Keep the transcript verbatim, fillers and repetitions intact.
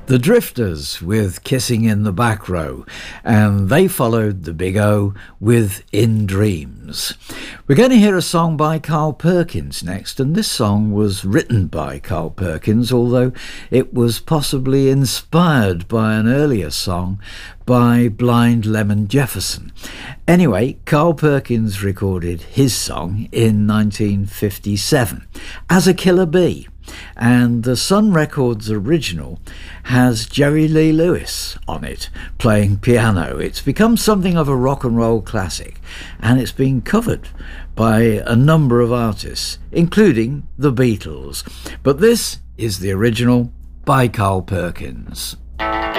The Drifters with Kissing in the Back Row, and they followed the Big O with In Dreams. We're going to hear a song by Carl Perkins next, and this song was written by Carl Perkins, although it was possibly inspired by an earlier song by Blind Lemon Jefferson. Anyway, Carl Perkins recorded his song in nineteen fifty-seven as a Killer Bee. And the Sun Records original has Jerry Lee Lewis on it playing piano. It's become something of a rock and roll classic, and it's been covered by a number of artists, including the Beatles. But this is the original by Carl Perkins.